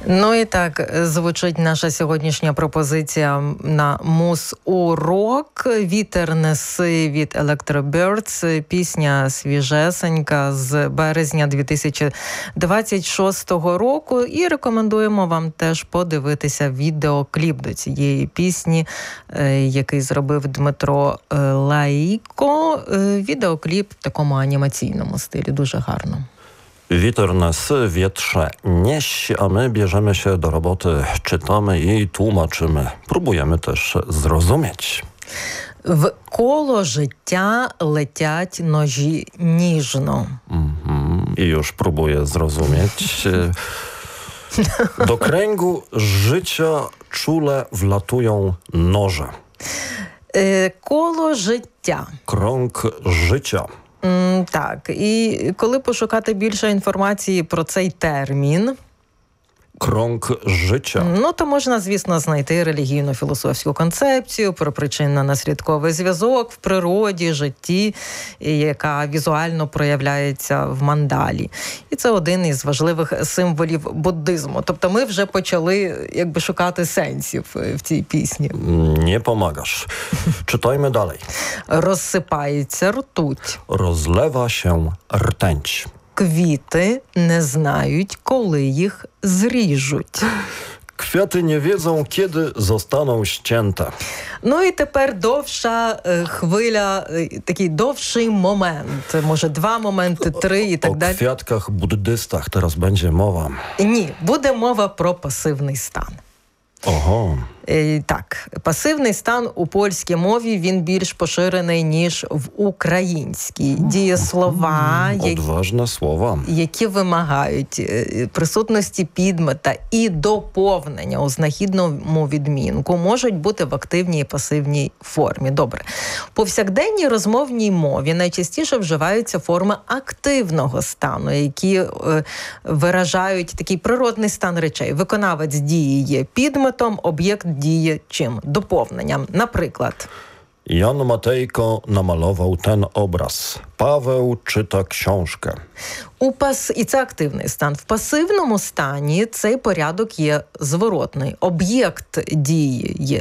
Ну і так звучить наша сьогоднішня пропозиція на муз-урок. «Вітер неси» від Electro-Birds. Пісня свіжесенька з березня 2026 року. І рекомендуємо вам теж подивитися відеокліп до цієї пісні, який зробив Дмитро Лаїко. Відеокліп в такому анімаційному стилі. Дуже гарно. Witer nesy, wietrze nieś, a my bierzemy się do roboty, czytamy i tłumaczymy. Próbujemy też zrozumieć. В коло життя летять ножі ніжно. I już próbuję zrozumieć. Do kręgu życia czule wlatują noże. Коло життя. Krąg życia. Так, і коли пошукати більше інформації про цей термін, Krąg życia. то можна, звісно, знайти релігійно-філософську концепцію про причинно-наслідковий зв'язок в природі, житті, яка візуально проявляється в мандалі. І це один із важливих символів буддизму. Тобто ми вже почали шукати сенсів в цій пісні. Nie pomagasz. Czytajmy dalej. Розсипається ртуть. Rozlewa się rtęć. Квіти не знають, коли їх зріжуть. Kwiaty nie wiedzą, kiedy zostaną ścięte. Ну і тепер довша хвиля, такий довший момент. Може, 2 моменти, 3 і так далі. O kwiatkach buddystach teraz będzie mowa. Ні, буде мова про пасивний стан. Oho. Так, пасивний стан у польській мові, він більш поширений, ніж в українській. Дієслова, Odważne słowa. які вимагають присутності підмета і доповнення у знахідному відмінку, можуть бути в активній і пасивній формі. Добре. В повсякденній розмовній мові найчастіше вживаються форми активного стану, які виражають такий природний стан речей. Виконавець дії є підметом, об'єкт діє чим? Доповненням. Наприклад, Jan Matejko namalował ten obraz. Paweł czyta książkę. І це активний стан. В пасивному стані цей порядок є зворотний. Об'єкт дії є